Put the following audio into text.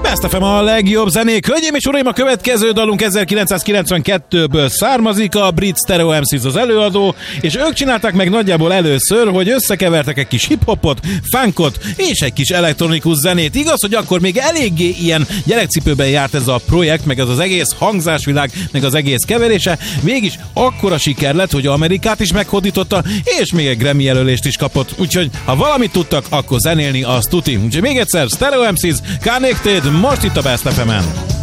Best FM a legjobb zenék. Hölgyeim és uraim, a következő dalunk 1992-ből származik, a brit Stereo MCs az előadó, és ők csinálták meg nagyjából először, hogy összekevertek egy kis hip-hopot, funkot és egy kis elektronikus zenét. Igaz, hogy akkor még eléggé ilyen gyerekcipőben járt ez a projekt, meg ez az egész hangzásvilág, meg az egész keverése. Mégis akkora siker lett, hogy Amerikát is meghódította, és még egy Grammy jelölést is kapott. Úgyhogy ha valamit tudtak, akkor zenélni az tuti. Úgyhogy még egyszer, Stereo MCs, Connected, most itt a Best FM-en.